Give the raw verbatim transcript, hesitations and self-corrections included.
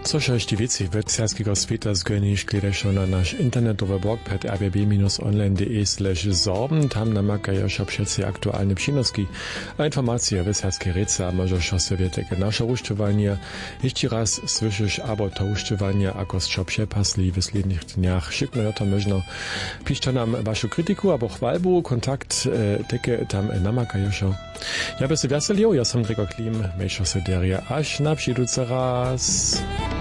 Což ešte vici webserského sveta zgoniš gledaš na naš internetowy blog pod r b b online kropka d e slash sorben. Tam namakajo še všetci aktuálne přinoski a informacije webserské rece a możeš se vieteke naše ušťovania. Ešte raz slyšíš abo to ušťovania, ako čo přepasli v sledných dniach. Šikno je to možno. Píšte nám vašu kritiku abo chvalbu, kontakt e, teke tam namakajo šo. Ja by se veselil, ja som Gregor Klim, mejšo se deria až na přijúce raz.